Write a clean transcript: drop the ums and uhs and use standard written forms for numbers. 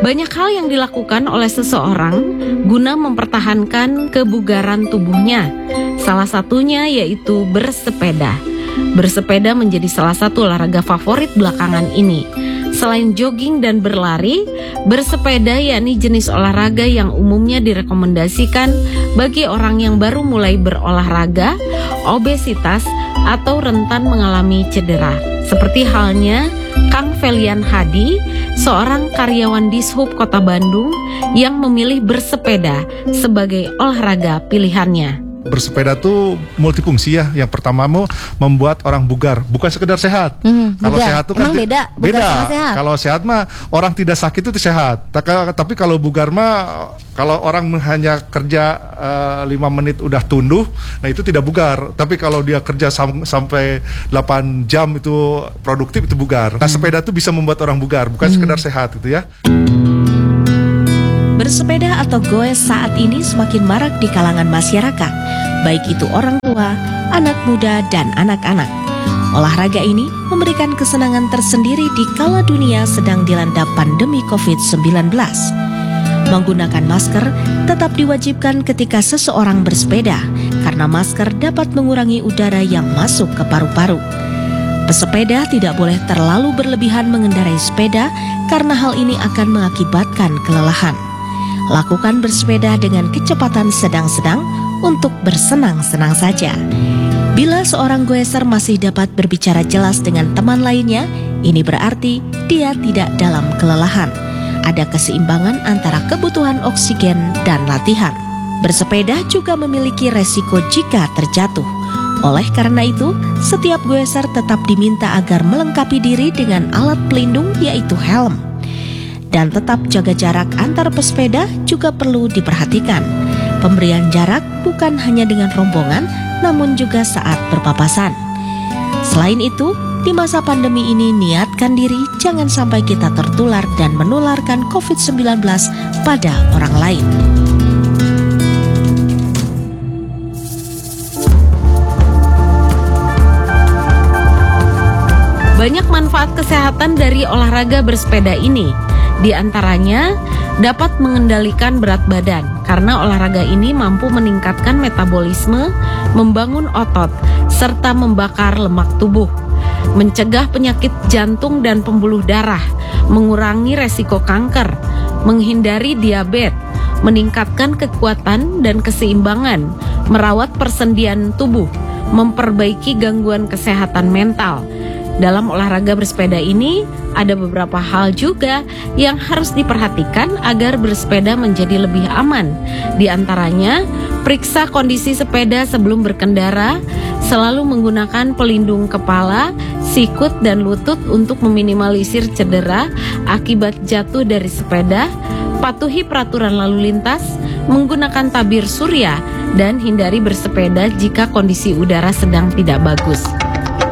Banyak hal yang dilakukan oleh seseorang guna mempertahankan kebugaran tubuhnya. Salah satunya yaitu bersepeda. Bersepeda menjadi salah satu olahraga favorit belakangan ini. Selain jogging dan berlari, bersepeda yakni jenis olahraga yang umumnya direkomendasikan bagi orang yang baru mulai berolahraga, obesitas, atau rentan mengalami cedera. Seperti halnya Kang Felian Hadi, seorang karyawan Dishub Kota Bandung yang memilih bersepeda sebagai olahraga pilihannya. Bersepeda tuh multifungsi ya. Yang pertama membuat orang bugar, bukan sekedar sehat. Kalau sehat tuh kan beda. Sehat. Kalau sehat mah orang tidak sakit itu sehat. Tapi kalau bugar mah kalau orang hanya kerja 5 menit udah tunduh, nah itu tidak bugar. Tapi kalau dia kerja sampai 8 jam itu produktif, itu bugar. Nah, sepeda tuh bisa membuat orang bugar, bukan sekedar sehat gitu ya. Bersepeda atau goes saat ini semakin marak di kalangan masyarakat, baik itu orang tua, anak muda, dan anak-anak. Olahraga ini memberikan kesenangan tersendiri di kala dunia sedang dilanda pandemi COVID-19. Menggunakan masker tetap diwajibkan ketika seseorang bersepeda, karena masker dapat mengurangi udara yang masuk ke paru-paru. Pesepeda tidak boleh terlalu berlebihan mengendarai sepeda, karena hal ini akan mengakibatkan kelelahan. Lakukan bersepeda dengan kecepatan sedang-sedang untuk bersenang-senang saja. Bila seorang goeser masih dapat berbicara jelas dengan teman lainnya, ini berarti dia tidak dalam kelelahan. Ada keseimbangan antara kebutuhan oksigen dan latihan. Bersepeda juga memiliki resiko jika terjatuh. Oleh karena itu, setiap goeser tetap diminta agar melengkapi diri dengan alat pelindung yaitu helm. Dan tetap jaga jarak antar pesepeda juga perlu diperhatikan. Pemberian jarak bukan hanya dengan rombongan, namun juga saat berpapasan. Selain itu, di masa pandemi ini niatkan diri jangan sampai kita tertular dan menularkan COVID-19 pada orang lain. Banyak manfaat kesehatan dari olahraga bersepeda ini. Di antaranya dapat mengendalikan berat badan karena olahraga ini mampu meningkatkan metabolisme, membangun otot, serta membakar lemak tubuh, mencegah penyakit jantung dan pembuluh darah, mengurangi resiko kanker, menghindari diabetes, meningkatkan kekuatan dan keseimbangan, merawat persendian tubuh, memperbaiki gangguan kesehatan mental. Dalam olahraga bersepeda ini, ada beberapa hal juga yang harus diperhatikan agar bersepeda menjadi lebih aman. Di antaranya, periksa kondisi sepeda sebelum berkendara, selalu menggunakan pelindung kepala, sikut, dan lutut untuk meminimalisir cedera akibat jatuh dari sepeda, patuhi peraturan lalu lintas, menggunakan tabir surya, dan hindari bersepeda jika kondisi udara sedang tidak bagus.